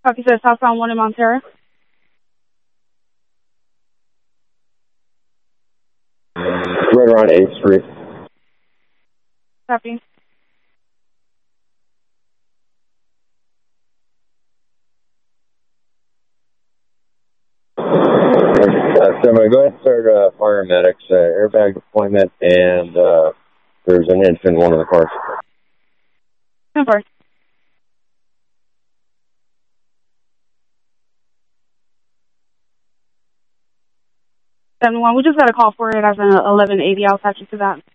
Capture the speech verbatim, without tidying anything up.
Copy, says southbound one in Montero. Right around eighth Street. Copy. Uh, so I'm going to go ahead and start uh, paramedics, uh, airbag deployment, and uh, there's an infant in one of the cars. Number. seven one, we just got a call for it as an eleven eighty. I'll attach you to that.